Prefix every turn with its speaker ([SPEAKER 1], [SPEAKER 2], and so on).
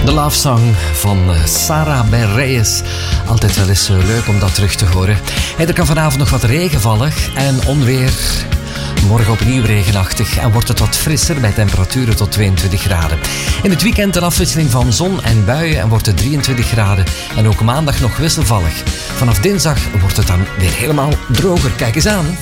[SPEAKER 1] Love Song van Sara Bareilles. Altijd wel eens leuk om dat terug te horen. Hey, er kan vanavond nog wat regen vallen en onweer. Morgen opnieuw regenachtig en wordt het wat frisser bij temperaturen tot 22 graden. In het weekend een afwisseling van zon en buien en wordt het 23 graden. En ook maandag nog wisselvallig. Vanaf dinsdag wordt het dan weer helemaal droger. Kijk eens aan.